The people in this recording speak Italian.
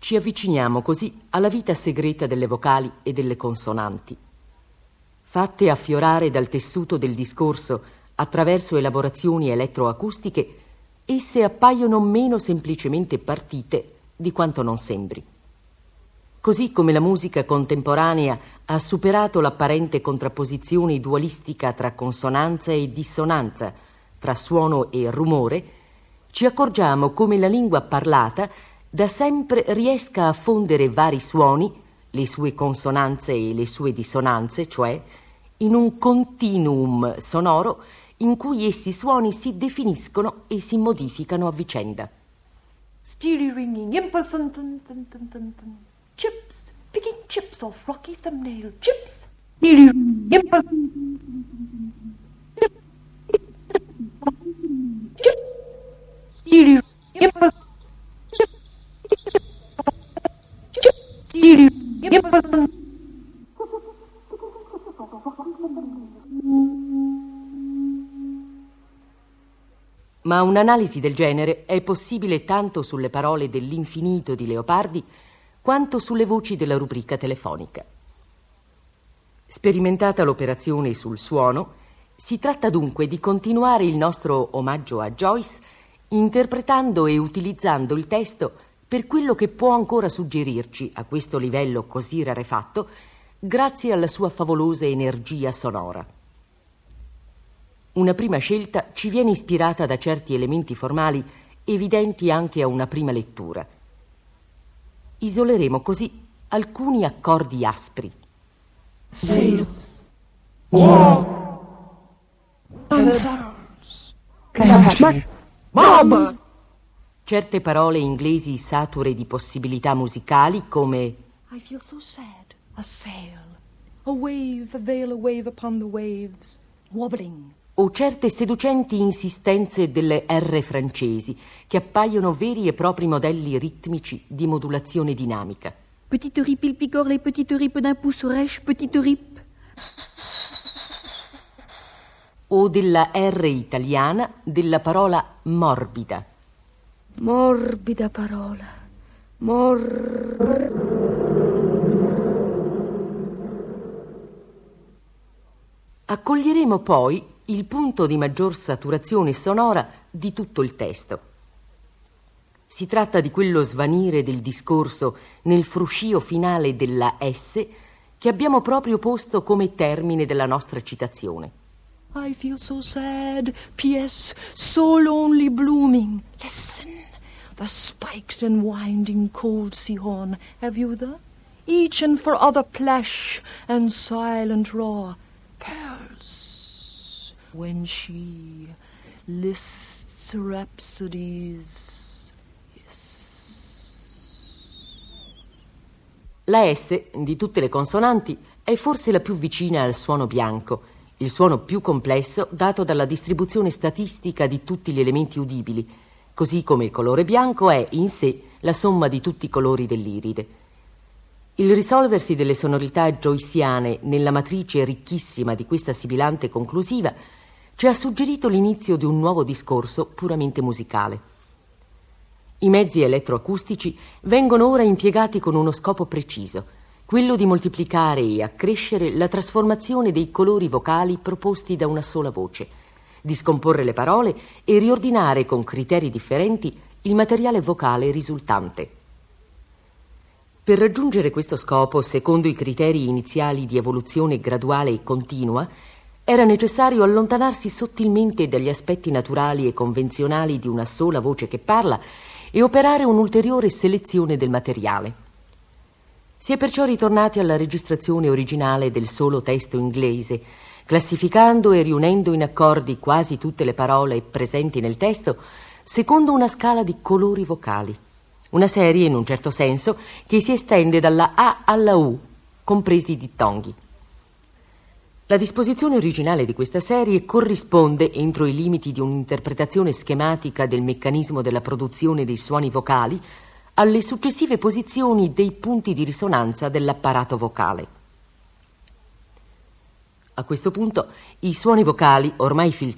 Ci avviciniamo così alla vita segreta delle vocali e delle consonanti. Fatte affiorare dal tessuto del discorso attraverso elaborazioni elettroacustiche, esse appaiono meno semplicemente partite di quanto non sembri. Così come la musica contemporanea ha superato l'apparente contrapposizione dualistica tra consonanza e dissonanza, tra suono e rumore, ci accorgiamo come la lingua parlata da sempre riesca a fondere vari suoni, le sue consonanze e le sue dissonanze, cioè in un continuum sonoro in cui essi suoni si definiscono e si modificano a vicenda. Steely ringing, chips, picking chips off rocky thumbnail, chips. Steely ringing, chips. Steely ringing, chips. Steely ringing. Ma un'analisi del genere è possibile tanto sulle parole dell'infinito di Leopardi quanto sulle voci della rubrica telefonica. Sperimentata l'operazione sul suono, si tratta dunque di continuare il nostro omaggio a Joyce interpretando e utilizzando il testo per quello che può ancora suggerirci a questo livello così rarefatto grazie alla sua favolosa energia sonora. Una prima scelta ci viene ispirata da certi elementi formali evidenti anche a una prima lettura. Isoleremo così alcuni accordi aspri. Sails, war, concerns, mob. Certe parole inglesi sature di possibilità musicali come I feel so sad. A sail, a wave, a veil, a wave upon the waves, wobbling. o certe seducenti insistenze delle R francesi che appaiono veri e propri modelli ritmici di modulazione dinamica. Petite rip, il picor, les petites ripes d'un pouce rêche, petite rip. O della R italiana della parola morbida. Morbida parola. Accoglieremo poi il punto di maggior saturazione sonora di tutto il testo. Si tratta di quello svanire del discorso nel fruscio finale della S che abbiamo proprio posto come termine della nostra citazione. I feel so sad, P.S. so lonely blooming. Listen, the spiked and winding cold sea horn, have you the? Each and for other plash and silent roar, pearls. When she lists rhapsodies. La S di tutte le consonanti è forse la più vicina al suono bianco, il suono più complesso dato dalla distribuzione statistica di tutti gli elementi udibili, così come il colore bianco è in sé la somma di tutti i colori dell'iride. Il risolversi delle sonorità joyciane nella matrice ricchissima di questa sibilante conclusiva ci ha suggerito l'inizio di un nuovo discorso puramente musicale. I mezzi elettroacustici vengono ora impiegati con uno scopo preciso, quello di moltiplicare e accrescere la trasformazione dei colori vocali proposti da una sola voce, di scomporre le parole e riordinare con criteri differenti il materiale vocale risultante. Per raggiungere questo scopo, secondo i criteri iniziali di evoluzione graduale e continua, era necessario allontanarsi sottilmente dagli aspetti naturali e convenzionali di una sola voce che parla e operare un'ulteriore selezione del materiale. Si è perciò ritornati alla registrazione originale del solo testo inglese, classificando e riunendo in accordi quasi tutte le parole presenti nel testo secondo una scala di colori vocali, una serie in un certo senso che si estende dalla A alla U, compresi i dittonghi. La disposizione originale di questa serie corrisponde, entro i limiti di un'interpretazione schematica del meccanismo della produzione dei suoni vocali, alle successive posizioni dei punti di risonanza dell'apparato vocale. A questo punto i suoni vocali, ormai filtrati